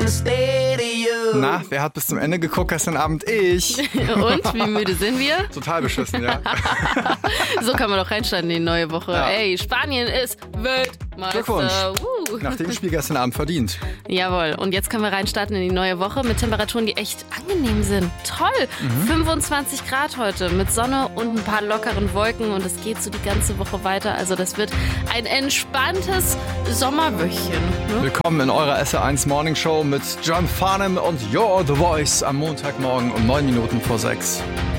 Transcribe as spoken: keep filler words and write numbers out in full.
Na, wer hat bis zum Ende geguckt gestern Abend? Ich. Und, wie müde sind wir? Total beschissen, ja. So kann man doch reinstarten in die neue Woche. Ja. Ey, Spanien ist Weltmeister. Glückwunsch. Uh. Nach dem Spiel gestern Abend verdient. Jawohl, und jetzt können wir reinstarten in die neue Woche mit Temperaturen, die echt angenehm sind. Toll, Mhm. fünfundzwanzig Grad heute mit Sonne und ein paar lockeren Wolken und es geht so die ganze Woche weiter. Also das wird ein entspanntes Sommerwöchchen. Ne? Willkommen in eurer S R eins Morning Show mit John Farnham und You're the Voice am Montagmorgen um neun Minuten vor sechs.